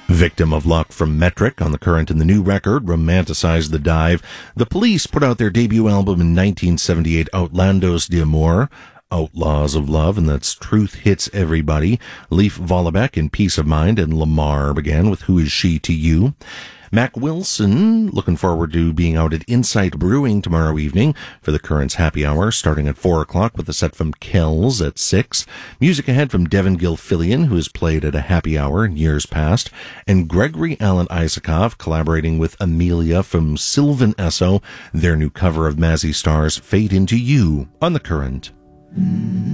Victim of Luck from Metric on the Current, and the new record, Romanticize the Dive. The Police put out their debut album in 1978, Outlandos d'Amour, Outlaws of Love, and that's Truth Hits Everybody. Leif Vollebeck in Peace of Mind, and Lamar began with Who Is She to You. Mac Wilson, looking forward to being out at Insight Brewing tomorrow evening for the Current's Happy Hour, starting at 4 o'clock with a set from Kells at 6. Music ahead from Devin Gilfillian, who has played at a happy hour in years past, and Gregory Alan Isakov collaborating with Amelia from Sylvan Esso, their new cover of Mazzy Star's Fade Into You on the Current.